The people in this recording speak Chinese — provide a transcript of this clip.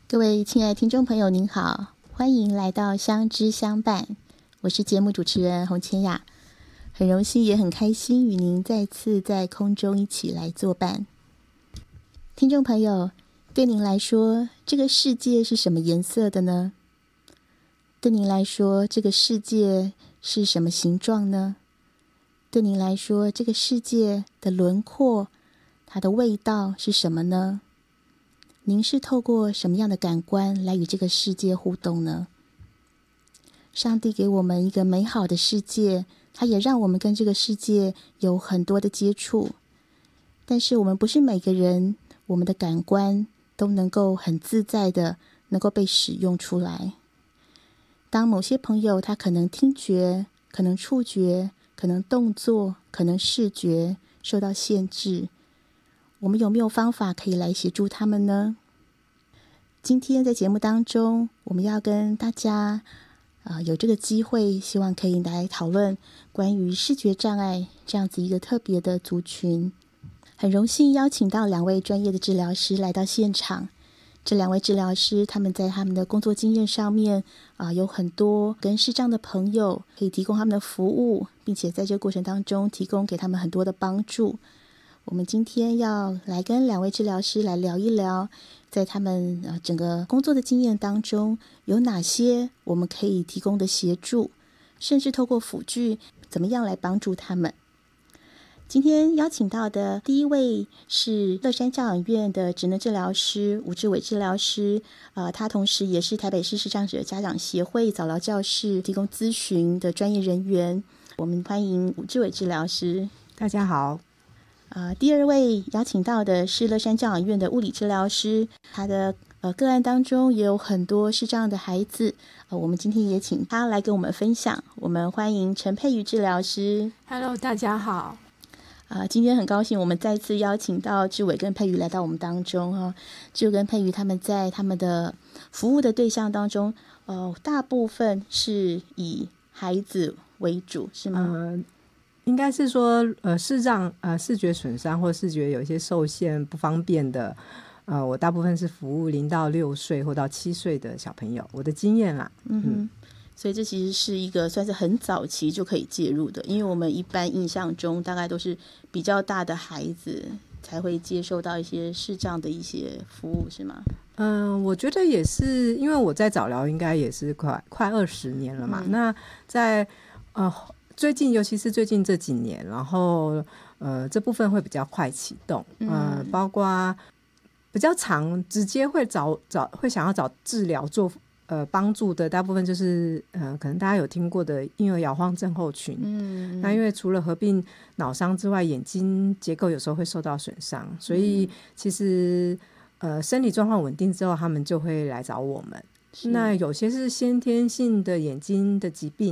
各位亲爱的听众朋友您好，欢迎来到相知相伴，我是节目主持人洪千雅，很荣幸也很开心与您再次在空中一起来作伴。听众朋友，对您来说这个世界是什么颜色的呢？对您来说这个世界是什么形状呢？对您来说这个世界的轮廓，它的味道是什么呢？您是透过什么样的感官来与这个世界互动呢？上帝给我们一个美好的世界，他也让我们跟这个世界有很多的接触，但是我们不是每个人，我们的感官都能够很自在的能够被使用出来。当某些朋友他可能听觉，可能触觉，可能动作，可能视觉受到限制，我们有没有方法可以来协助他们呢？今天在节目当中，我们要跟大家有这个机会，希望可以来讨论关于视觉障碍这样子一个特别的族群。很荣幸邀请到2位专业的治疗师来到现场。这2位治疗师他们在他们的工作经验上面有很多跟视障的朋友可以提供他们的服务，并且在这个过程当中提供给他们很多的帮助。我们今天要来跟2位治疗师来聊一聊，在他们整个工作的经验当中，有哪些我们可以提供的协助，甚至透过辅具怎么样来帮助他们。今天邀请到的第一位是乐山教养院的职能治疗师吴志伟治疗师，他同时也是台北市视障者家长协会早疗教室提供咨询的专业人员。我们欢迎吴志伟治疗师。 大家好。 第2位邀请到的是乐山教养院的物理治疗师，他的个案当中也有很多视障的孩子，我们今天也请他来跟我们分享。我们欢迎陈佩瑜治疗师。 Hello， 大家好。 今天很高兴我们再次邀请到志伟跟佩瑜来到我们当中。志伟跟佩瑜他们在他们的服务的对象当中，大部分是以孩子为主，是吗？ 应该是说视障视觉损伤或视觉有一些受限不方便的，我大部分是服务0到6岁或到7岁的小朋友，我的经验啦。 所以这其实是一个算是很早期就可以介入的，因为我们一般印象中大概都是比较大的孩子才会接受到一些视障的一些服务，是吗？ 我觉得也是，因为我在早疗应该也是快20年了嘛。那在最近，尤其是最近这几年，然后这部分会比较快启动，包括比较常直接会会想要找治疗做帮助的，大部分就是可能大家有听过的婴儿摇晃症候群。那因为除了合并脑伤之外，眼睛结构有时候会受到损伤，所以其实生理状况稳定之后，他们就会来找我们。那有些是先天性的眼睛的疾病，